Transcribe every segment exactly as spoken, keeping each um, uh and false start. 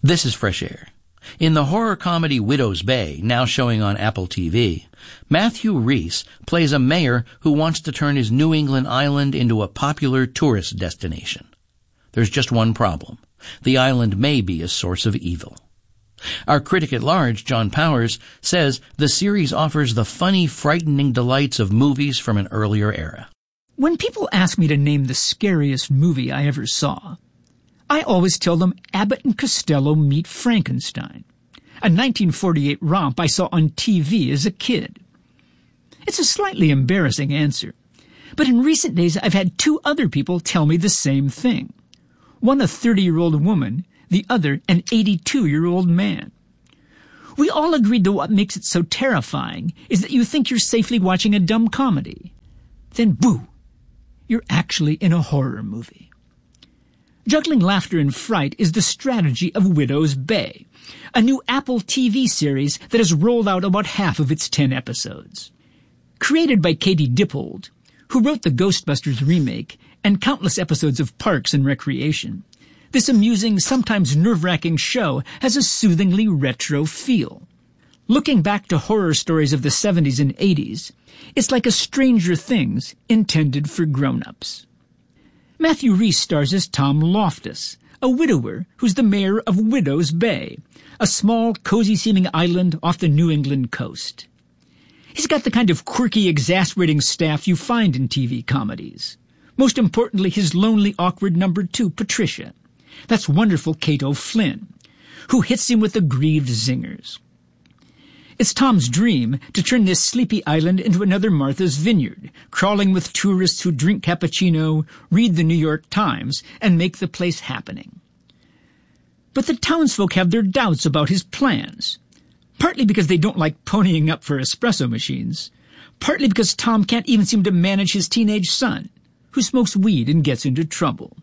This is Fresh Air. In the horror comedy Widow's Bay, now showing on Apple T V, Matthew Rhys plays a mayor who wants to turn his New England island into a popular tourist destination. There's just one problem. The island may be a source of evil. Our critic at large, John Powers, says the series offers the funny, frightening delights of movies from an earlier era. When people ask me to name the scariest movie I ever saw, I always tell them Abbott and Costello Meet Frankenstein, a nineteen forty-eight romp I saw on T V as a kid. It's a slightly embarrassing answer, but in recent days I've had two other people tell me the same thing. One a thirty-year-old woman, the other an eighty-two-year-old man. We all agreed that what makes it so terrifying is that you think you're safely watching a dumb comedy. Then, boo, you're actually in a horror movie. Juggling laughter and fright is the strategy of Widow's Bay, a new Apple T V series that has rolled out about half of its ten episodes. Created by Katie Dippold, who wrote the Ghostbusters remake and countless episodes of Parks and Recreation, this amusing, sometimes nerve-wracking show has a soothingly retro feel. Looking back to horror stories of the seventies and eighties, it's like a Stranger Things intended for grown-ups. Matthew Rhys stars as Tom Loftus, a widower who's the mayor of Widow's Bay, a small, cozy-seeming island off the New England coast. He's got the kind of quirky, exasperating staff you find in T V comedies. Most importantly, his lonely, awkward number two, Patricia. That's wonderful Kate O'Flynn, who hits him with aggrieved zingers. It's Tom's dream to turn this sleepy island into another Martha's Vineyard, crawling with tourists who drink cappuccino, read the New York Times, and make the place happening. But the townsfolk have their doubts about his plans, partly because they don't like ponying up for espresso machines, partly because Tom can't even seem to manage his teenage son, who smokes weed and gets into trouble.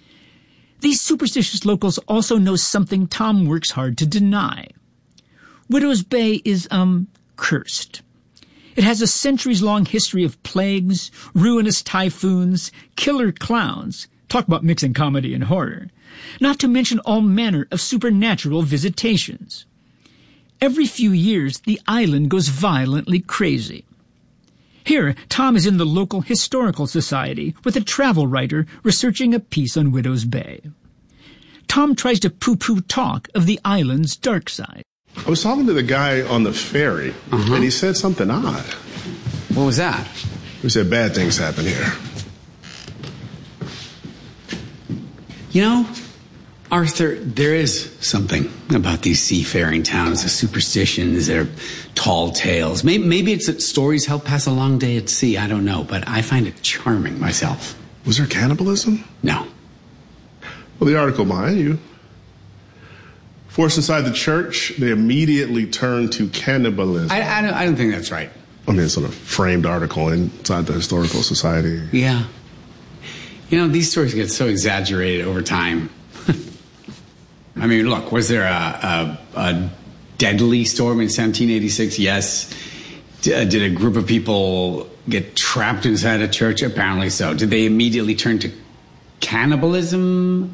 These superstitious locals also know something Tom works hard to deny. Widow's Bay is, um, cursed. It has a centuries-long history of plagues, ruinous typhoons, killer clowns, talk about mixing comedy and horror, not to mention all manner of supernatural visitations. Every few years, the island goes violently crazy. Here, Tom is in the local historical society with a travel writer researching a piece on Widow's Bay. Tom tries to poo-poo talk of the island's dark side. I was talking to the guy on the ferry, uh-huh. and he said something odd. What was that? He said bad things happen here. You know, Arthur, there is something about these seafaring towns, the superstitions, their tall tales. Maybe, maybe it's that stories help pass a long day at sea. I don't know, but I find it charming myself. Was there cannibalism? No. Well, the article behind you. Forced inside the church, they immediately turned to cannibalism. I, I, don't, I don't think that's right. I mean, it's sort of framed article inside the Historical Society. Yeah. You know, these stories get so exaggerated over time. I mean, look, was there a, a, a deadly storm in seventeen eighty-six? Yes. D- uh, did a group of people get trapped inside a church? Apparently so. Did they immediately turn to cannibalism?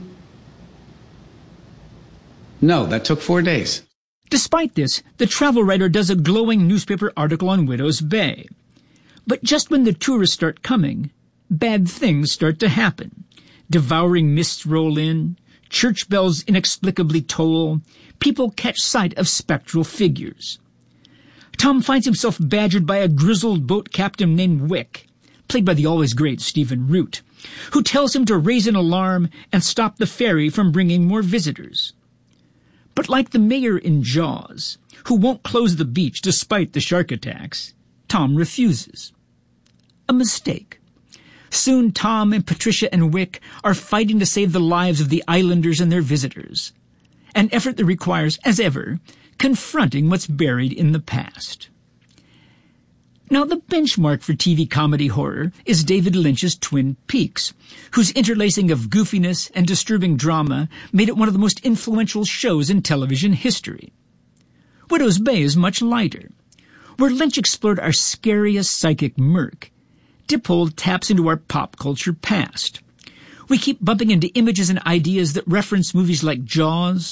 No, that took four days. Despite this, the travel writer does a glowing newspaper article on Widow's Bay. But just when the tourists start coming, bad things start to happen. Devouring mists roll in, church bells inexplicably toll, people catch sight of spectral figures. Tom finds himself badgered by a grizzled boat captain named Wick, played by the always great Stephen Root, who tells him to raise an alarm and stop the ferry from bringing more visitors. But like the mayor in Jaws, who won't close the beach despite the shark attacks, Tom refuses. A mistake. Soon Tom and Patricia and Wick are fighting to save the lives of the islanders and their visitors, an effort that requires, as ever, confronting what's buried in the past. Now, the benchmark for T V comedy horror is David Lynch's Twin Peaks, whose interlacing of goofiness and disturbing drama made it one of the most influential shows in television history. Widow's Bay is much lighter. Where Lynch explored our scariest psychic murk, Dippold taps into our pop culture past. We keep bumping into images and ideas that reference movies like Jaws,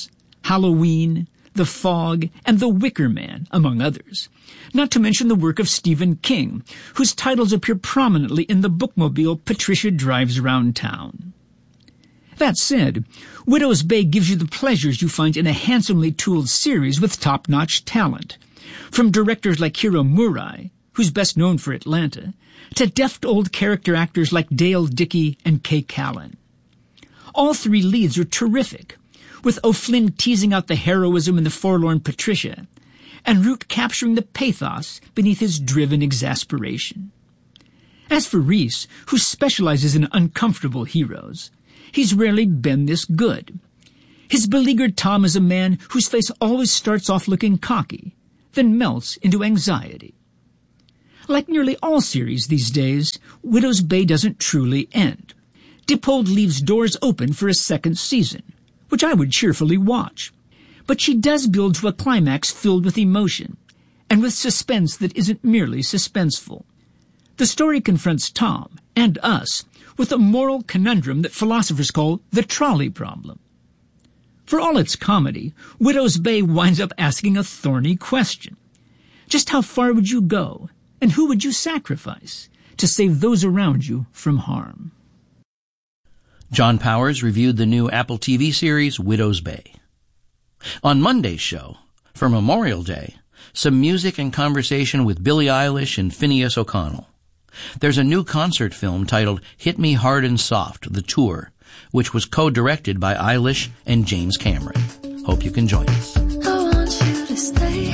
Halloween, The Fog, and The Wicker Man, among others. Not to mention the work of Stephen King, whose titles appear prominently in the bookmobile Patricia Drives Around Town. That said, Widow's Bay gives you the pleasures you find in a handsomely tooled series with top-notch talent. From directors like Hiro Murai, who's best known for Atlanta, to deft old character actors like Dale Dickey and Kay Callan. All three leads are terrific, with O'Flynn teasing out the heroism in the forlorn Patricia, and Root capturing the pathos beneath his driven exasperation. As for Reese, who specializes in uncomfortable heroes, he's rarely been this good. His beleaguered Tom is a man whose face always starts off looking cocky, then melts into anxiety. Like nearly all series these days, Widow's Bay doesn't truly end. Dippold leaves doors open for a second season, which I would cheerfully watch. But she does build to a climax filled with emotion, and with suspense that isn't merely suspenseful. The story confronts Tom, and us, with a moral conundrum that philosophers call the trolley problem. For all its comedy, Widow's Bay winds up asking a thorny question. Just how far would you go, and who would you sacrifice to save those around you from harm? John Powers reviewed the new Apple T V series Widow's Bay. On Monday's show, for Memorial Day, some music and conversation with Billie Eilish and Phineas O'Connell. There's a new concert film titled Hit Me Hard and Soft, The Tour, which was co-directed by Eilish and James Cameron. Hope you can join us. I want you to stay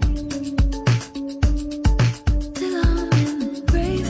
till I'm in the grave,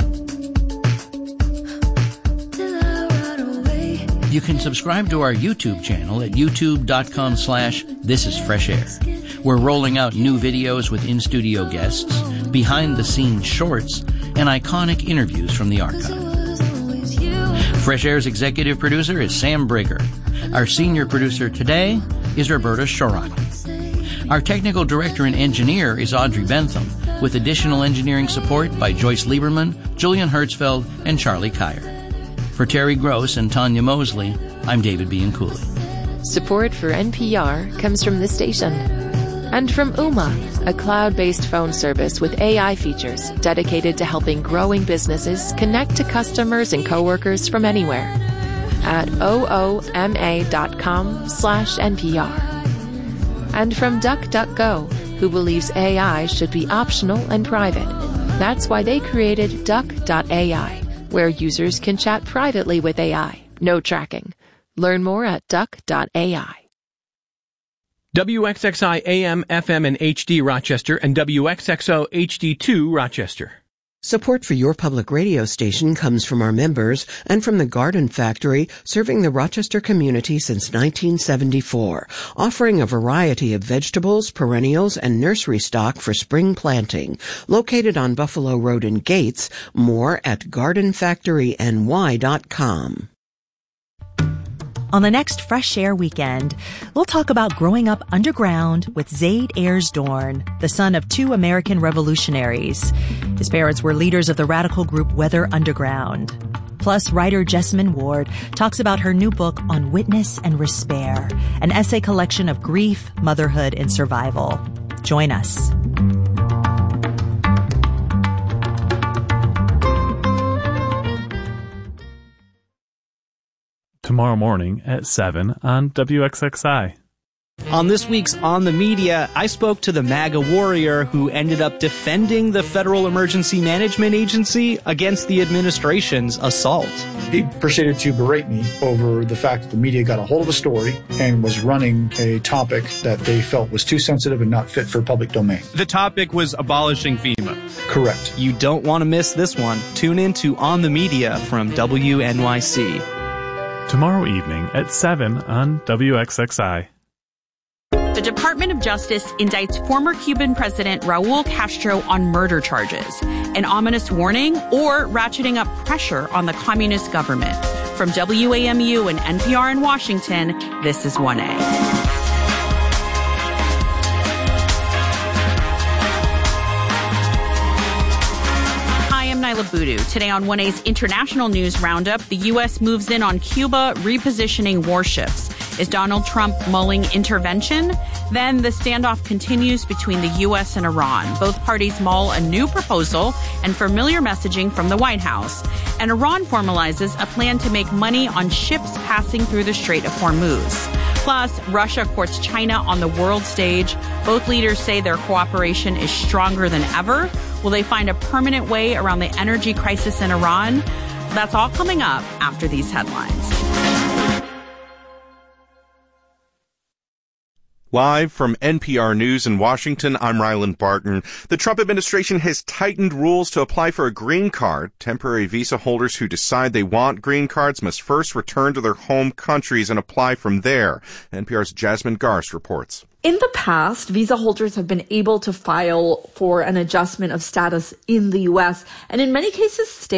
till I ride away. You can subscribe to our YouTube channel at youtube.com slash This Is Fresh Air. We're rolling out new videos with in-studio guests, behind-the-scenes shorts, and iconic interviews from the archive. Fresh Air's executive producer is Sam Brigger. Our senior producer today is Roberta Shorrock. Our technical director and engineer is Audrey Bentham, with additional engineering support by Joyce Lieberman, Julian Hertzfeld, and Charlie Kyer. For Terry Gross and Tanya Mosley, I'm David Bianculli. Support for N P R comes from this station. And from Ooma, a cloud-based phone service with A I features dedicated to helping growing businesses connect to customers and coworkers from anywhere at ooma.com slash NPR. And from DuckDuckGo, who believes A I should be optional and private. That's why they created Duck dot A I, where users can chat privately with A I. No tracking. Learn more at duck dot A I. W X X I A M, F M, and H D Rochester and W X X O H D two Rochester. Support for your public radio station comes from our members and from the Garden Factory, serving the Rochester community since nineteen seventy-four, offering a variety of vegetables, perennials, and nursery stock for spring planting. Located on Buffalo Road in Gates, more at garden factory n y dot com. On the next Fresh Air weekend, we'll talk about growing up underground with Zaid Ayers Dorn, the son of two American revolutionaries. His parents were leaders of the radical group Weather Underground. Plus, writer Jessamine Ward talks about her new book on witness and despair, an essay collection of grief, motherhood, and survival. Join us. Tomorrow morning at seven on W X X I. On this week's On the Media, I spoke to the MAGA warrior who ended up defending the Federal Emergency Management Agency against the administration's assault. He proceeded to berate me over the fact that the media got a hold of a story and was running a topic that they felt was too sensitive and not fit for public domain. The topic was abolishing FEMA. Correct. You don't want to miss this one. Tune in to On the Media from W N Y C. Tomorrow evening at seven on W X X I. The Department of Justice indicts former Cuban President Raul Castro on murder charges, an ominous warning or ratcheting up pressure on the communist government. From W A M U and N P R in Washington, this is one A. Nyla Boodoo. Today on one A's International News Roundup, the U S moves in on Cuba, repositioning warships. Is Donald Trump mulling intervention? Then the standoff continues between the U S and Iran. Both parties mull a new proposal and familiar messaging from the White House. And Iran formalizes a plan to make money on ships passing through the Strait of Hormuz. Plus, Russia courts China on the world stage. Both leaders say their cooperation is stronger than ever. Will they find a permanent way around the energy crisis in Iran? That's all coming up after these headlines. Live from N P R News in Washington, I'm Ryland Barton. The Trump administration has tightened rules to apply for a green card. Temporary visa holders who decide they want green cards must first return to their home countries and apply from there. N P R's Jasmine Garst reports. In the past, visa holders have been able to file for an adjustment of status in the U S, and in many cases, stay